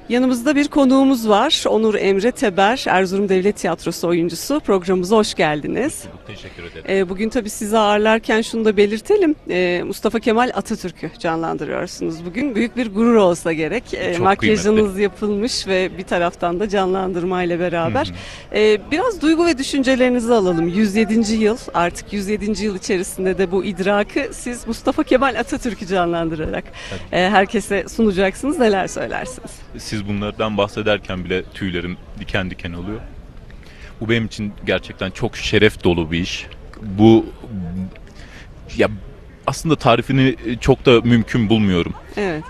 Yanımızda bir konuğumuz var. Onur Emre Teber, Erzurum Devlet Tiyatrosu oyuncusu. Programımıza hoş geldiniz. Çok teşekkür ederim. Bugün tabii sizi ağırlarken şunu da belirtelim. Mustafa Kemal Atatürk'ü canlandırıyorsunuz bugün. Büyük bir gurur olsa gerek. Çok Makyajınız kıymetli. yapılmış ve bir taraftan da canlandırma ile beraber. Biraz duygu ve düşüncelerinizi alalım. 107. yıl, artık 107. yıl içerisinde de bu idrakı siz Mustafa Kemal Atatürk'ü canlandırarak herkese sunacaksınız. Neler söylersiniz? Siz bunlardan bahsederken bile tüylerim diken diken oluyor. Bu benim için gerçekten çok şeref dolu bir iş. Bu ya aslında tarifini çok da mümkün bulmuyorum. Evet.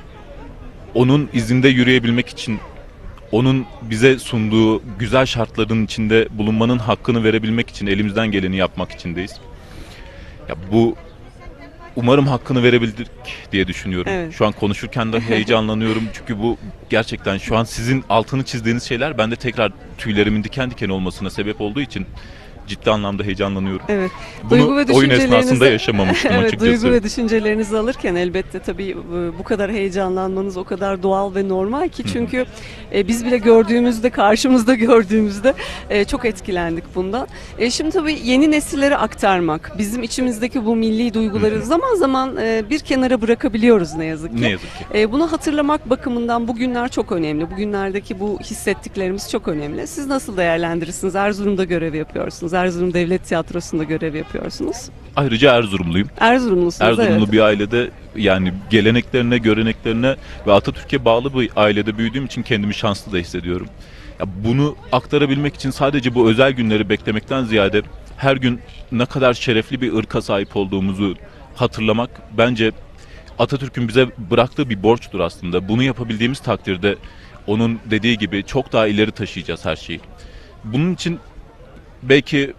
Onun izinde yürüyebilmek için, onun bize sunduğu güzel şartların içinde bulunmanın hakkını verebilmek için elimizden geleni yapmak içindeyiz. Ya bu umarım hakkını verebildik diye düşünüyorum. Evet. Şu an konuşurken de heyecanlanıyorum çünkü bu gerçekten şu an sizin altını çizdiğiniz şeyler bende tekrar tüylerimin diken diken olmasına sebep olduğu için ciddi anlamda heyecanlanıyorum. Evet. Bunu oyun esnasında yaşamamıştım evet, açıkçası. duygu ve düşüncelerinizi alırken elbette tabii bu kadar heyecanlanmanız o kadar doğal ve normal ki çünkü biz bile gördüğümüzde, karşımızda gördüğümüzde çok etkilendik bundan. Şimdi tabii yeni nesillere aktarmak, bizim içimizdeki bu milli duyguları zaman zaman bir kenara bırakabiliyoruz ne yazık ki. Ne yazık ki. Bunu hatırlamak bakımından bugünler çok önemli. Bugünlerdeki bu hissettiklerimiz çok önemli. Siz nasıl değerlendirirsiniz? Erzurum'da görev yapıyorsunuz. Erzurum Devlet Tiyatrosu'nda görev yapıyorsunuz. Ayrıca Erzurumluyum. Erzurumlusunuz, Erzurumlu evet. bir ailede, yani geleneklerine, göreneklerine ve Atatürk'e bağlı bir ailede büyüdüğüm için kendimi şanslı da hissediyorum. Ya bunu aktarabilmek için sadece bu özel günleri beklemekten ziyade her gün ne kadar şerefli bir ırka sahip olduğumuzu hatırlamak bence Atatürk'ün bize bıraktığı bir borçtur aslında. Bunu yapabildiğimiz takdirde onun dediği gibi çok daha ileri taşıyacağız her şeyi. Bunun için belki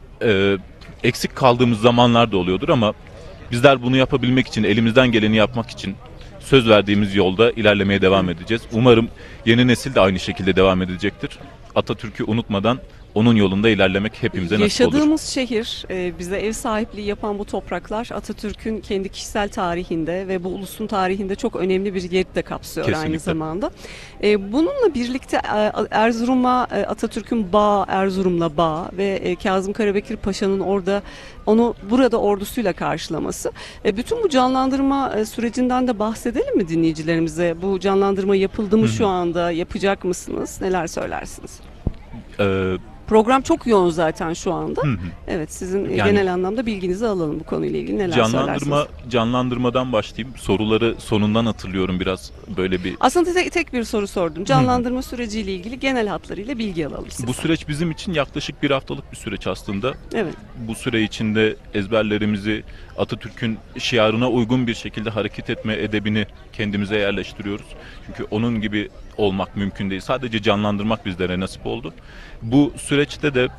eksik kaldığımız zamanlar da oluyordur ama bizler bunu yapabilmek için, elimizden geleni yapmak için söz verdiğimiz yolda ilerlemeye devam edeceğiz. Umarım yeni nesil de aynı şekilde devam edecektir. Atatürk'ü unutmadan onun yolunda ilerlemek hepimize nasip olur. Yaşadığımız şehir, bize ev sahipliği yapan bu topraklar Atatürk'ün kendi kişisel tarihinde ve bu ulusun tarihinde çok önemli bir yeri de kapsıyor aynı Kesinlikle. zamanda. Bununla birlikte Erzurum'a Atatürk'ün bağı, Erzurum'la bağı ve Kazım Karabekir Paşa'nın orada onu burada ordusuyla karşılaması. Bütün bu canlandırma sürecinden de bahsedelim mi dinleyicilerimize? Bu canlandırma yapıldı mı şu anda? Yapacak mısınız? Neler söylersiniz? Ee, Program çok yoğun zaten şu anda. hı hı. Evet, sizin Yani- genel anlamda bilginizi alalım bu konuyla ilgili. Neler söylersiniz? Canlandırmadan başlayayım. Soruları sonundan hatırlıyorum biraz böyle bir. Aslında tek bir soru sordum. Canlandırma süreciyle ilgili genel hatlarıyla bilgi alalım sizden. Bu süreç bizim için yaklaşık bir haftalık bir süreç aslında. Evet. Bu süre içinde ezberlerimizi Atatürk'ün şiarına uygun bir şekilde hareket etme edebini kendimize yerleştiriyoruz. Çünkü onun gibi olmak mümkün değil. Sadece canlandırmak bizlere nasip oldu. Bu süreçte de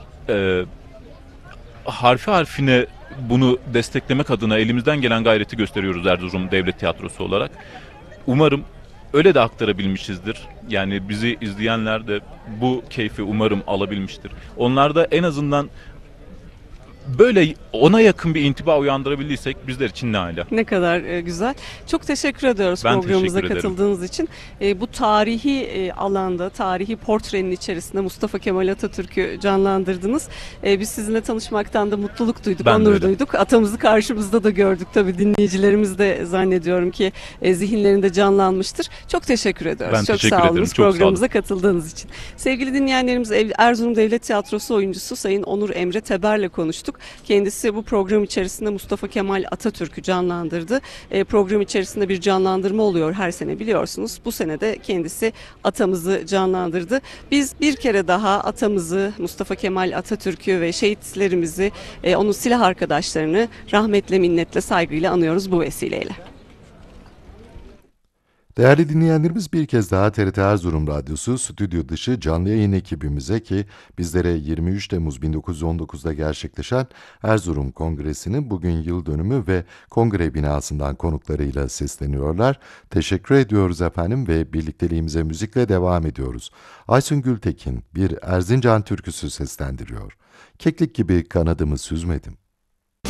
harfi harfine bunu desteklemek adına elimizden gelen gayreti gösteriyoruz Erzurum Devlet Tiyatrosu olarak. Umarım öyle de aktarabilmişizdir. Yani bizi izleyenler de bu keyfi umarım alabilmiştir. Onlar da en azından böyle ona yakın bir intiba uyandırabildiysek bizler için ne âlâ. Ne kadar güzel. Çok teşekkür ediyoruz Ben programımıza teşekkür ederim. katıldığınız için. Bu tarihi alanda, tarihi portrenin içerisinde Mustafa Kemal Atatürk'ü canlandırdınız. Biz sizinle tanışmaktan da mutluluk duyduk, Ben de onur öyle. duyduk. Atamızı karşımızda da gördük tabii. Dinleyicilerimiz de zannediyorum ki zihinlerinde canlanmıştır. Çok teşekkür ediyoruz. Ben çok teşekkür sağ ederim. olunuz Çok sağ olun. programımıza katıldığınız için. Sevgili dinleyenlerimiz, Erzurum Devlet Tiyatrosu oyuncusu Sayın Onur Emre Teber'le konuştuk. Kendisi bu program içerisinde Mustafa Kemal Atatürk'ü canlandırdı. Program içerisinde bir canlandırma oluyor her sene biliyorsunuz. Bu sene de kendisi atamızı canlandırdı. Biz bir kere daha atamızı, Mustafa Kemal Atatürk'ü ve şehitlerimizi, onun silah arkadaşlarını rahmetle, minnetle, saygıyla anıyoruz bu vesileyle. Değerli dinleyenlerimiz, bir kez daha TRT Erzurum Radyosu stüdyo dışı canlı yayın ekibimize ki bizlere 23 Temmuz 1919'da gerçekleşen Erzurum Kongresi'nin bugün yıl dönümü ve kongre binasından konuklarıyla sesleniyorlar. Teşekkür ediyoruz efendim ve birlikteliğimize müzikle devam ediyoruz. Aysun Gültekin bir Erzincan türküsü seslendiriyor. Keklik gibi kanadımı süzmedim.